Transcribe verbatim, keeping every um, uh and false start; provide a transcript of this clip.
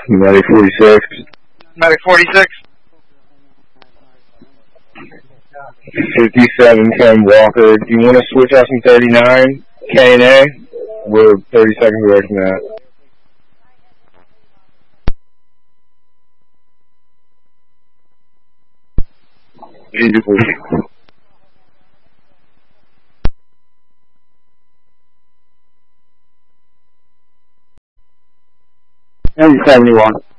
Medic forty-six. Medic forty-six. fifty-seven ten Walker. Do you want to switch out some thirty-nine? K and A? We're thirty seconds away from that. And seventy-one.